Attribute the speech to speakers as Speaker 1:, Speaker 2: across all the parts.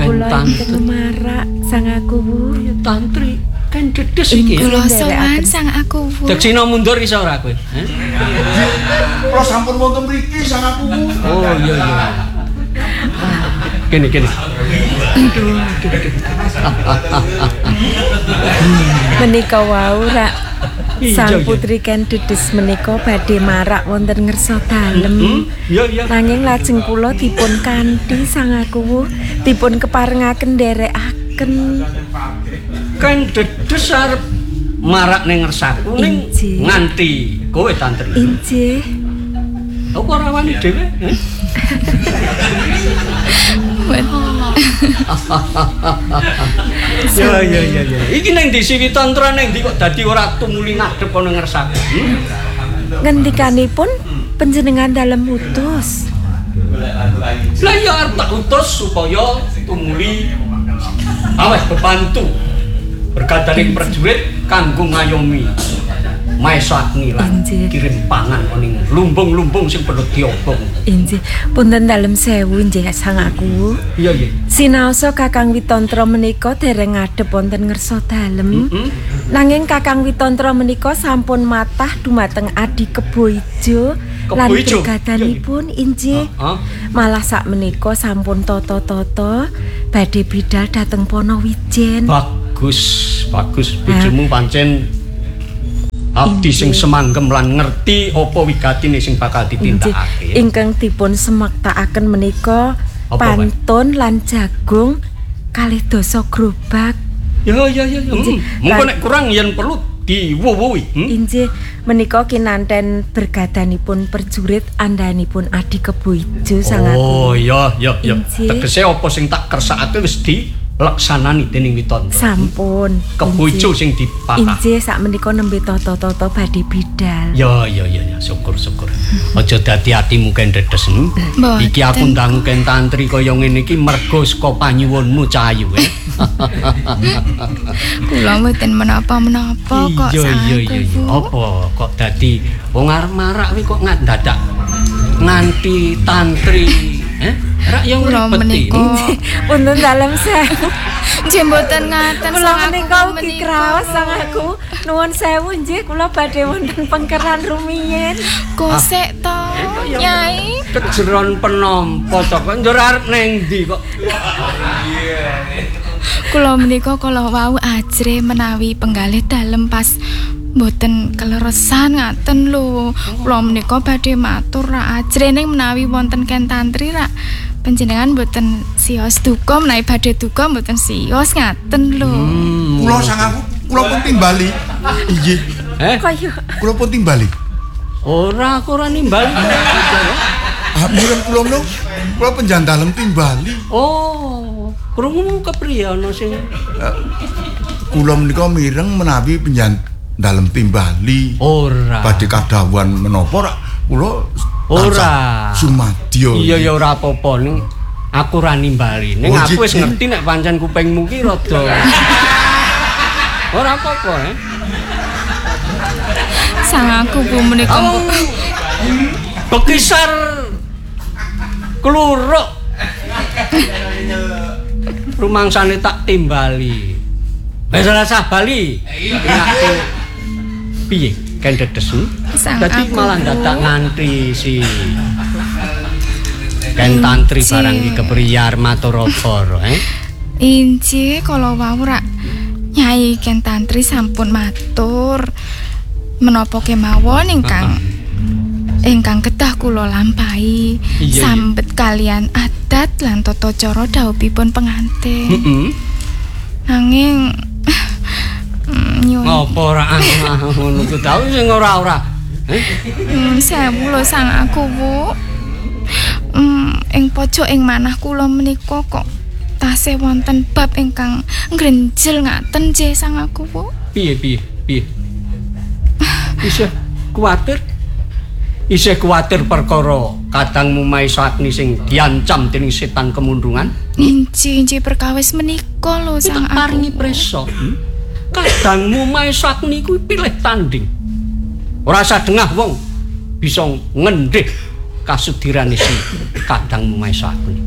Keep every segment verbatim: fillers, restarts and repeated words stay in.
Speaker 1: kula ingkang marak sang aku
Speaker 2: ya tantri kan dedes iki.
Speaker 3: Kula sowan sang aku.
Speaker 2: Deksina mundur iso ora kowe? Heh.
Speaker 4: Kula sampun wonten mriki sang aku.
Speaker 2: Oh iya iya. Kene kene.
Speaker 1: menika wau rak sang putri Ken Dedes menika badhe marak wonten ngersa dalem.
Speaker 2: Iya iya.
Speaker 1: Nanging lajeng kula dipun kanthi sang aku dipun keparengaken nderekaken.
Speaker 2: Kan Dedes arep marak ning ngersaku ning nganti kowe tantri.
Speaker 1: Injih.
Speaker 2: Apa ora wani dhewe? Ya ya ya ya. Iki ning di Siwi Tantra ning ndi kok dadi ora tumuli ngadep ana ngersaku. Hmm?
Speaker 1: Ngendikanipun panjenengan dalem utus.
Speaker 2: Lah ya arep tak utus supaya tumuli aweh bebantu berkadaning prajurit kanggo ngayomi Maesa Agni lan kirim pangan ning lumbung-lumbung sing perlu diobong.
Speaker 1: Injih, punten dalem sewu nggih sang aku.
Speaker 2: Iya iya.
Speaker 1: Sinaosa Kakang Witantra menika dereng ngadhep wonten ngersa dalem.
Speaker 2: Mm-hmm.
Speaker 1: Nanging Kakang Witantra menika sampun matah dumateng Adi Kebo Ijo lan bergadanipun injih.
Speaker 2: Uh-huh.
Speaker 1: Malah sak menika sampun tata-tata badhe bidhal dhateng Ponowijen.
Speaker 2: Bagus, bagus. Bojomu pancen abdi sing semanggem lan ngerti apa wigatine sing bakal ditindakake.
Speaker 1: Ingkang dipun semektakaken menika pantun lan jagung kalih dasa grobak.
Speaker 2: Ya ya ya ya. Mengko nek kurang yen perlu diwuwuhi. Hmm?
Speaker 1: Injih menika kinanten bergadanipun perjurit andhanipun Adi Kebo Ijo sang aku.
Speaker 2: Oh ya ya ya. Tegese apa sing tak kersakake wis di laksanani dening Witantra.
Speaker 1: Sampun.
Speaker 2: Kebo Ijo sing dipatah.
Speaker 1: Injih sak menika nembe tata-tata badhe bidhal.
Speaker 2: Ya ya ya ya syukur-syukur. Aja dadi atimu Ken Dedes. Hmm? Iki aku ndangu Ken Tantri kaya ngene iki mergo saka panyuwunmu Cahayu eh.
Speaker 3: Kula mboten menapa-menapa kok.
Speaker 2: Iya iya iya. Apa kok dadi wong arep marak kuwi kok dadak nganti tantri eh? Rak yang
Speaker 3: ngribeti.
Speaker 1: Punten dalem sewu.
Speaker 3: Nggih mboten ngaten.
Speaker 1: Kula menika ugi kraos sang aku. Nuwun sewu nggih kula badhe wonten pengkeran rumiyin.
Speaker 3: Kosek to, Nyai.
Speaker 2: Kejeron penampa to kok njur arep ning ndi kok.
Speaker 3: Kula menika kala wau ajre menawi penggalih dalem pas mboten keleresan ngaten lho. Kula menika badhe matur ra ajre ning menawi wonten Ken Tantri ra panjenengan mboten sios duka menawi badhe duka mboten sios ngaten lho.
Speaker 4: Kula sang aku kula pun timbali. Inggih.
Speaker 2: Eh?
Speaker 1: Kaya
Speaker 4: Kula pun timbali.
Speaker 2: Ora aku ora nimbali.
Speaker 4: Ah, mireng kula no. Kula penjandalem timbali.
Speaker 2: Oh, krungu kepriye ana sing
Speaker 4: Kula menika mireng menawi penjandalem timbali.
Speaker 2: Ora.
Speaker 4: Badhe kadhawuhan menapa rak kula
Speaker 2: ora
Speaker 4: sumadya.
Speaker 2: Iya ya ora apa-apa ning aku ora nimbali. Ning
Speaker 4: oh,
Speaker 2: aku wis ngerti nek pancen kupingmu ki rada. Ora apa-apa eh.
Speaker 3: Sang aku bu menika
Speaker 2: oh, bekisar kluruk. Rumangsane tak timbali. Wis rasah bali. Piye? Ken Dedes. Dadi malah dadak ngantri si Ken Tantri barang iki kepriyar matur apa eh?
Speaker 3: Injih kala wau rak Nyai Ken Tantri sampun matur menapa kemawon ingkang ingkang kedah kula lampahi sambet kalian adat lan tata cara dawuhipun pengantin.
Speaker 2: Heeh.
Speaker 3: Nanging nyuwun.
Speaker 2: Apa ora ngono ku tau sing ora-ora. Eh?
Speaker 3: Hmm, sewu lho sang aku, Bu. Hmm, ing pojok ing manah kula menika kok tasih wonten bab ingkang ngrenjel ngaten nggih sang aku, Bu.
Speaker 2: Piye piye piye? Isih kuwatir? Isih kuwatir perkara kadangmu Maesa Agni sing diancam dening setan kemundungan?
Speaker 3: Inci inci perkawis menika lho sang aku.
Speaker 2: Paringi presa. Hmm? Kadangmu Maesa Agni kuwi pilih tanding. Ora sadengah wong bisa ngendhih kasudirane si kadangmu Maesa Agni.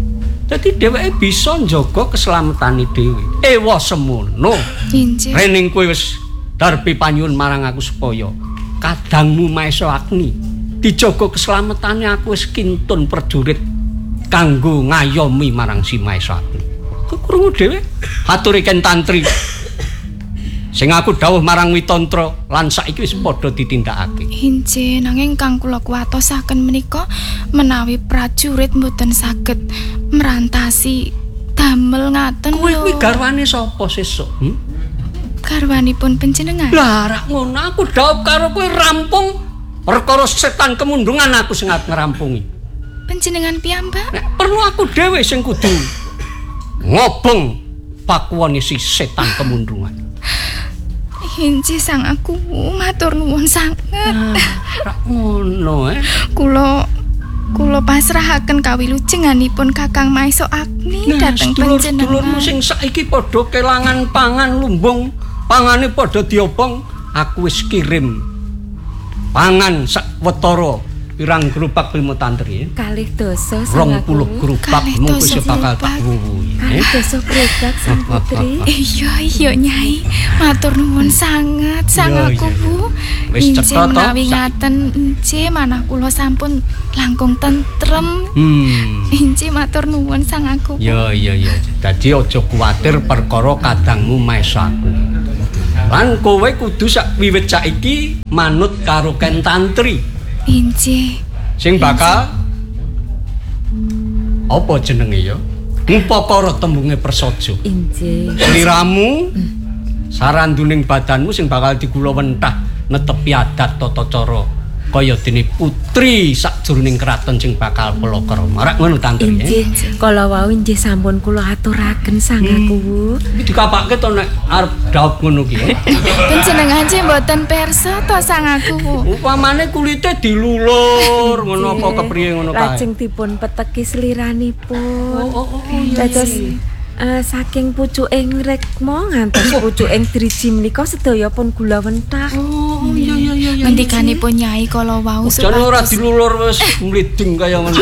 Speaker 2: Dadi dheweke bisa njaga keselamatane dhewe. Ewa semono.
Speaker 3: Injih.
Speaker 2: Rening kowe wis darpi panyuwun marang aku supaya kadangmu Maesa Agni dijaga keselamatane aku wis kintun prajurit kanggo ngayomi marang si Maesa Agni. Krungu dhewe aturi Ken Tantri. Sing aku dawuh marang Witantra lan saiki wis padha ditindakake.
Speaker 3: Injih, nanging kang kula kuwatosaken menika menawi prajurit mboten saged merantasi damel ngaten
Speaker 2: Kowe
Speaker 3: lho.
Speaker 2: kuwi garwane sapa sesuk? Hmm?
Speaker 3: Garwanipun panjenengan.
Speaker 2: Lah rak ngono aku dawuh karo kowe rampung perkara setan kemundungan aku sing arep ngrampungi.
Speaker 3: Panjenengan piyambak?
Speaker 2: Nek perlu aku dhewe sing kudu ngobong pakuwane si setan kemundungan.
Speaker 3: Injih sang aku matur nuwun sanget.
Speaker 2: Rak ngono eh.
Speaker 3: Kula kula pasrahaken kawilujenganipun Kakang Maesa Agni dhateng
Speaker 2: sedulur-sedulurmu
Speaker 3: panjenengan.
Speaker 2: sing saiki padha kelangan pangan lumbung, pangane padha diobong, aku wis kirim pangan sawetara pirang gerobak Bima Tantri. Eh?
Speaker 1: Kalih dosa
Speaker 2: rong
Speaker 1: sang aku.
Speaker 2: puluh gerobak
Speaker 3: Kalih
Speaker 2: mung
Speaker 3: dosa
Speaker 2: wis bakal
Speaker 3: gerobak.
Speaker 2: tak wuwuhi.
Speaker 1: Kalih
Speaker 2: Eh?
Speaker 1: dosa gerobak sang putri.
Speaker 3: Iya iya Nyai, matur nuwun sangat sang
Speaker 2: Iya,
Speaker 3: aku
Speaker 2: iya,
Speaker 3: Bu.
Speaker 2: Wis
Speaker 3: Injih
Speaker 2: cetha to,
Speaker 3: menawi
Speaker 2: sak-
Speaker 3: ngaten injih manah kula sampun langkung tentrem.
Speaker 2: Hmm.
Speaker 3: Injih matur nuwun sang aku. Bu.
Speaker 2: Ya iya iya. Dadi aja kuwatir perkara kadangmu Maesa Agni. Lan kowe kudu sak wiwit saiki manut karo Ken Tantri.
Speaker 3: Injih.
Speaker 2: Sing bakal apa jenenge ya? Ngupakara tembunge prasaja.
Speaker 1: Injih.
Speaker 2: Sliramu saranduning badanmu sing bakal digula wentah netepi adat tata cara kaya dene putri sakjroning kraton sing bakal palakrama. Rak ngono Tantri.
Speaker 1: Injih, kala wau injih sampun kula aturaken sang aku.
Speaker 2: Iki dikapake to nek arep dhaup ngono ki.
Speaker 3: Panjenengan jih mboten pirsa to sang aku. Bu.
Speaker 2: Upamane kulite dilulur ngono apa kepriye ngono kae.
Speaker 1: Lajeng dipun peteki seliranipun.
Speaker 2: Oh, oh, oh, iya,
Speaker 1: Dados eh, saking pucuking rekma ngantos pucuking driji menika sedaya pun gula wentah.
Speaker 2: Oh iya iya iya iya.
Speaker 3: Ngendikanipun Nyai kala wau
Speaker 2: Jane ora dilulur wis mliding kaya ngono.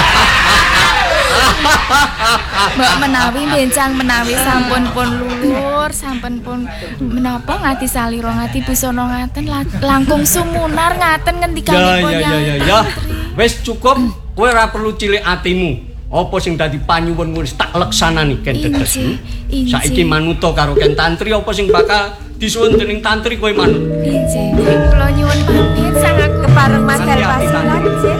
Speaker 3: Mbak menawi bencang menawi sampun pun lulur, sampun pun menapa ngati salira ngati busana ngaten la- langkung sumunar ngaten
Speaker 2: Ya
Speaker 3: ngendikanipun
Speaker 2: ya ya ya ya. Wis cukup, kowe ora perlu cilik atimu. Apa sing dadi panyuwun wis tak leksanani Ken Dedes.
Speaker 3: Injih, injih.
Speaker 2: Saiki manuta karo Ken Tantri apa sing bakal disuwun dening Tantri kowe manut.
Speaker 3: Injih, kula nyuwun pamit sang aku
Speaker 1: Kepareng Mas
Speaker 2: Hati-hati,
Speaker 1: Pasulan,
Speaker 2: Tantri.
Speaker 1: Injih.